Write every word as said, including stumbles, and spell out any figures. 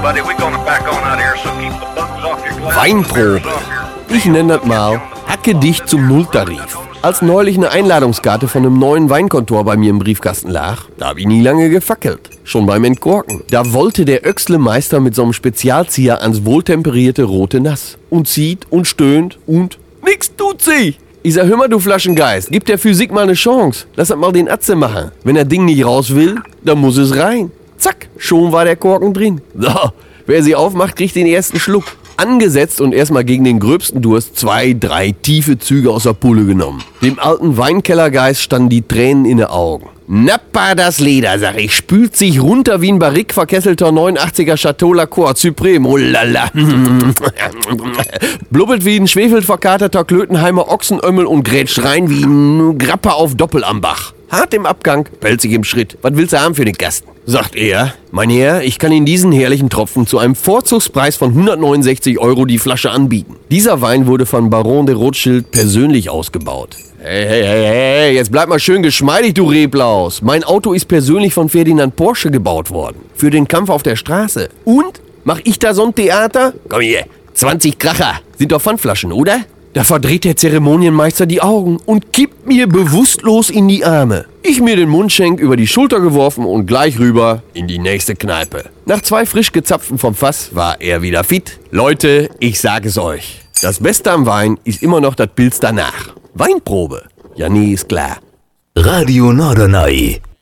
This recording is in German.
Weinprobe. Ich nenne das mal Hacke dich zum Nulltarif. Als neulich eine Einladungskarte von einem neuen Weinkontor bei mir im Briefkasten lag, da hab ich nie lange gefackelt. Schon beim Entkorken. Da wollte der Öxle-Meister mit so einem Spezialzieher ans wohltemperierte rote Nass. Und zieht und stöhnt und nix tut sie. Ich sag, hör mal, du Flaschengeist, gib der Physik mal eine Chance. Lass das mal den Atze machen. Wenn er Ding nicht raus will, dann muss es rein. Zack, schon war der Korken drin. So, wer sie aufmacht, kriegt den ersten Schluck. Angesetzt und erstmal gegen den gröbsten Durst zwei, drei tiefe Züge aus der Pulle genommen. Dem alten Weinkellergeist standen die Tränen in den Augen. Nappa das Leder, sag ich, spült sich runter wie ein barrik verkesselter neunundachtziger Chateau Lacroix Supreme, oh lala. Blubbelt wie ein schwefelverkaterter Klötenheimer Ochsenömmel und grätscht rein wie ein Grappa auf Doppel am Bach. Hart im Abgang, pelzig im Schritt. Was willst du haben für den Gasten? Sagt er, mein Herr, ich kann Ihnen diesen herrlichen Tropfen zu einem Vorzugspreis von hundertneunundsechzig Euro die Flasche anbieten. Dieser Wein wurde von Baron de Rothschild persönlich ausgebaut. Hey, hey, hey, hey, jetzt bleib mal schön geschmeidig, du Reblaus. Mein Auto ist persönlich von Ferdinand Porsche gebaut worden. Für den Kampf auf der Straße. Und? Mach ich da so ein Theater? Komm hier, zwanzig Kracher. Sind doch Pfandflaschen, oder? Da verdreht der Zeremonienmeister die Augen und kippt mir bewusstlos in die Arme. Ich mir den Mundschenk über die Schulter geworfen und gleich rüber in die nächste Kneipe. Nach zwei frisch gezapften vom Fass war er wieder fit. Leute, ich sage es euch. Das Beste am Wein ist immer noch das Pilz danach. Weinprobe. Ja, nee, ist klar. Radio Norderney.